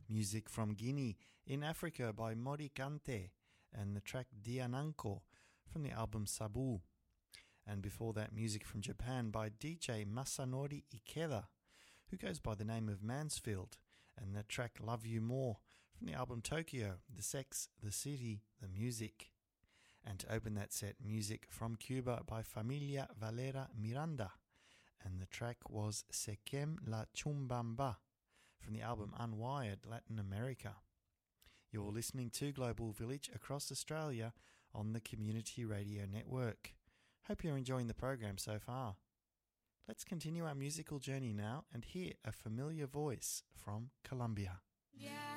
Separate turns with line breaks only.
music from Guinea in Africa by Mori Kante and the track Diananko from the album Sabu. And before that, music from Japan by DJ Masanori Ikeda, who goes by the name of Mansfield, and the track Love You More from the album Tokyo, The Sex, The City, The Music. And to open that set, music from Cuba by Familia Valera Miranda, and the track was Sequem La Chumbamba from the album Unwired Latin America. You're listening to Global Village across Australia on the Community Radio Network. Hope you're enjoying the program so far. Let's continue our musical journey now and hear a familiar voice from Colombia.
Yeah.